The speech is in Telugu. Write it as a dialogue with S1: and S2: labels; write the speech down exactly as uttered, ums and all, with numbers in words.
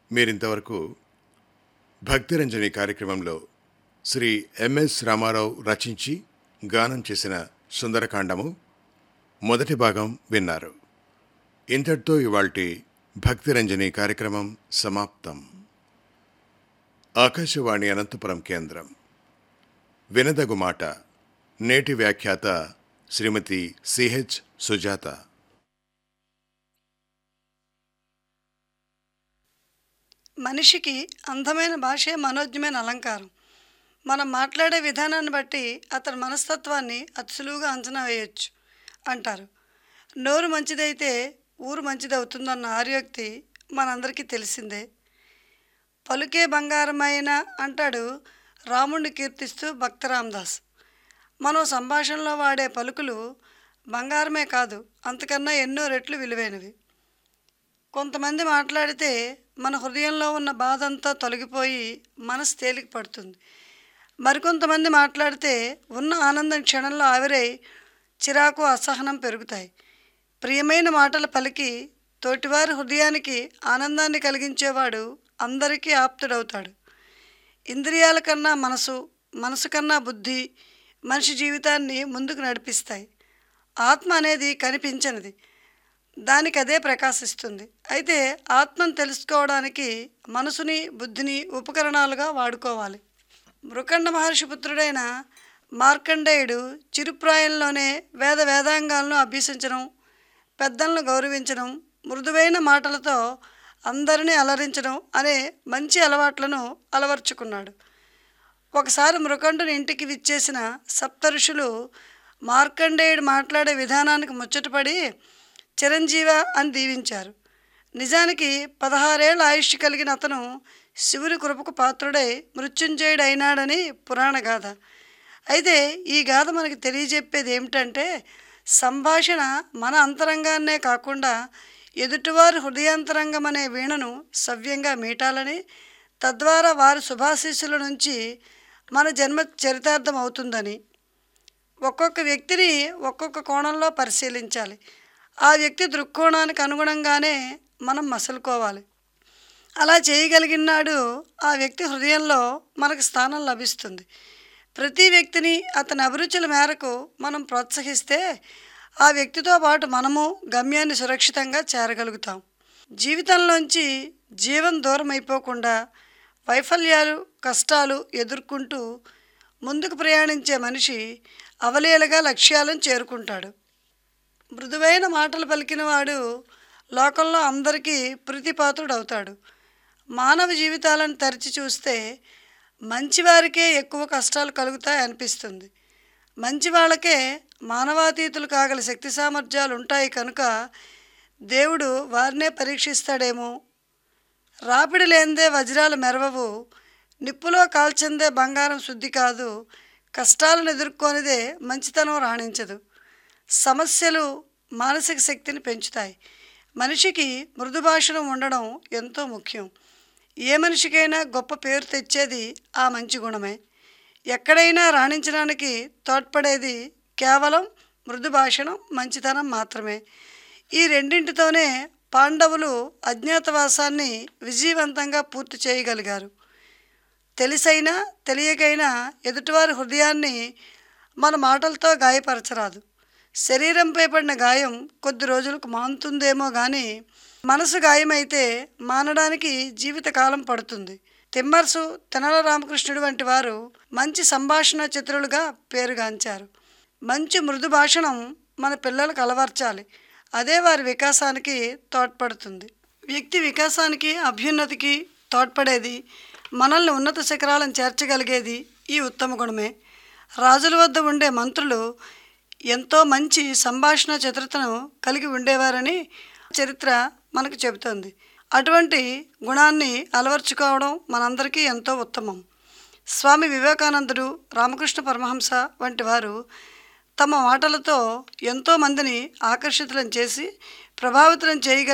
S1: మీరింతవరకు భక్తిరంజని కార్యక్రమంలో శ్రీ ఎంఎస్ రామారావు రచించి గానం చేసిన సుందరకాండము మొదటి భాగం విన్నారు. ఇంతటితో ఇవాల్టి భక్తిరంజని కార్యక్రమం సమాప్తం. ఆకాశవాణి అనంతపురం కేంద్రం. వినదగు మాట. నేటి వ్యాఖ్యాత శ్రీమతి సిహెచ్ సుజాత.
S2: మనిషికి అందమైన భాషే మనోజ్ఞమైన అలంకారం. మనం మాట్లాడే విధానాన్ని బట్టి అతని మనస్తత్వాన్ని అతి సులువుగా అంచనా వేయొచ్చు అంటారు. నోరు మంచిదైతే ఊరు మంచిదవుతుందన్న ఆర్యోక్తి మనందరికీ తెలిసిందే. పలుకే బంగారమైన అంటాడు రాముణ్ణి కీర్తిస్తూ భక్త రామదాస్. మనం సంభాషణలో వాడే పలుకులు బంగారమే కాదు, అంతకన్నా ఎన్నో రెట్లు విలువైనవి. కొంతమంది మాట్లాడితే మన హృదయంలో ఉన్న బాధ అంతా తొలగిపోయి మనసు తేలిక పడుతుంది. మరికొంతమంది మాట్లాడితే ఉన్న ఆనందం క్షణంలో ఆవిరై చిరాకు అసహనం పెరుగుతాయి. ప్రియమైన మాటలు పలికి తోటివారి హృదయానికి ఆనందాన్ని కలిగించేవాడు అందరికీ ఆప్తుడవుతాడు. ఇంద్రియాల కన్నా మనసు, మనసు కన్నా బుద్ధి మనిషి జీవితాన్ని ముందుకు నడిపిస్తాయి. ఆత్మ అనేది కనిపించనిది, దానికి అదే ప్రకాశిస్తుంది. అయితే ఆత్మను తెలుసుకోవడానికి మనసుని బుద్ధిని ఉపకరణాలుగా వాడుకోవాలి. మృకండ మహర్షి పుత్రుడైన మార్కండేయుడు చిరుప్రాయంలోనే వేద వేదాంగాలను అభ్యసించడం, పెద్దలను గౌరవించడం, మృదువైన మాటలతో అందరినీ అలరించడం అనే మంచి అలవాట్లను అలవర్చుకున్నాడు. ఒకసారి మృకండుని ఇంటికి విచ్చేసిన సప్త ఋషులు మార్కండేయుడు మాట్లాడే విధానానికి ముచ్చటపడి చిరంజీవ అని దీవించారు. నిజానికి పదహారేళ్ల ఆయుష్ కలిగిన అతను శివుని కృపకు పాత్రుడై మృత్యుంజయుడు అయినాడని పురాణ గాథ. అయితే ఈ గాథ మనకి తెలియజెప్పేది ఏమిటంటే, సంభాషణ మన అంతరంగాన్నే కాకుండా ఎదుటివారి హృదయాంతరంగం అనే వీణను సవ్యంగా మీటాలని, తద్వారా వారి శుభాశీస్సుల నుంచి మన జన్మ చరితార్థం అవుతుందని. ఒక్కొక్క వ్యక్తిని ఒక్కొక్క కోణంలో పరిశీలించాలి. ఆ వ్యక్తి దృక్కోణానికి అనుగుణంగానే మనం మసలుకోవాలి. అలా చేయగలిగినాడు ఆ వ్యక్తి హృదయంలో మనకు స్థానం లభిస్తుంది. ప్రతి వ్యక్తిని అతని అభిరుచుల మేరకు మనం ప్రోత్సహిస్తే ఆ వ్యక్తితో పాటు మనము గమ్యాన్ని సురక్షితంగా చేరగలుగుతాం. జీవితంలోంచి జీవం దూరం అయిపోకుండా వైఫల్యాలు, కష్టాలు ఎదుర్కొంటూ ముందుకు ప్రయాణించే మనిషి అవలీలగా లక్ష్యాలను చేరుకుంటాడు. మృదువైన మాటలు పలికినవాడు లోకంలో అందరికీ ప్రీతిపాత్రుడవుతాడు. మానవ జీవితాలను తరిచి చూస్తే మంచివారికే ఎక్కువ కష్టాలు కలుగుతాయి అనిపిస్తుంది. మంచి వాళ్ళకే మానవాతీతులు కాగల శక్తి సామర్థ్యాలు ఉంటాయి కనుక దేవుడు వారినే పరీక్షిస్తాడేమో. రాపిడి లేనిదే వజ్రాలు మెరవవు, నిప్పులో కాల్చందే బంగారం శుద్ధి కాదు, కష్టాలను ఎదుర్కొనిదే మంచితనం రాణించదు. సమస్యలు మానసిక శక్తిని పెంచుతాయి. మనిషికి మృదు భాషణం ఉండడం ఎంతో ముఖ్యం. ఏ మనిషికైనా గొప్ప పేరు తెచ్చేది ఆ మంచి గుణమే. ఎక్కడైనా రాణించడానికి తోడ్పడేది కేవలం మృదు భాషణం, మంచితనం మాత్రమే. ఈ రెండింటితోనే పాండవులు అజ్ఞాతవాసాన్ని విజయవంతంగా పూర్తి చేయగలిగారు. తెలిసైనా తెలియకైనా ఎదుటివారి హృదయాన్ని మన మాటలతో గాయపరచరాదు. శరీరంపై పడిన గాయం కొద్ది రోజులకు మానుతుందేమో కానీ మనసు గాయమైతే మానడానికి జీవితకాలం పడుతుంది. తిమ్మర్సు, తెనాల రామకృష్ణుడు వంటి వారు మంచి సంభాషణ చిత్రులుగా పేరుగాంచారు. మంచి మృదు భాషణం మన పిల్లలకు అలవర్చాలి. అదే వారి వికాసానికి తోడ్పడుతుంది. వ్యక్తి వికాసానికి, అభ్యున్నతికి తోడ్పడేది, మనల్ని ఉన్నత శిఖరాలను చేర్చగలిగేది ఈ ఉత్తమ గుణమే. రాజుల వద్ద ఉండే మంత్రులు ఎంతో మంచి సంభాషణ చతురతను కలిగి ఉండేవారని చరిత్ర మనకు చెబుతుంది. అటువంటి గుణాన్ని అలవర్చుకోవడం మనందరికీ ఎంతో ఉత్తమం. స్వామి వివేకానందుడు, రామకృష్ణ పరమహంస వంటి వారు తమ మాటలతో ఎంతోమందిని ఆకర్షితులను చేసి ప్రభావితులను చేయగలిగారు.